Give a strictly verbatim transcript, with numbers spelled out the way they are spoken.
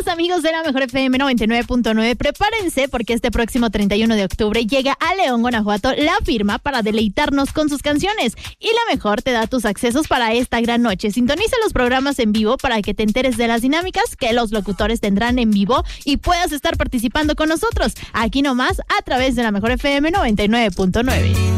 Queridos amigos de la Mejor F M noventa y nueve punto nueve, prepárense porque este próximo treinta y uno de octubre llega a León, Guanajuato, La Firma para deleitarnos con sus canciones. Y La Mejor te da tus accesos para esta gran noche. Sintoniza los programas en vivo para que te enteres de las dinámicas que los locutores tendrán en vivo y puedas estar participando con nosotros. Aquí nomás a través de la Mejor F M noventa y nueve punto nueve.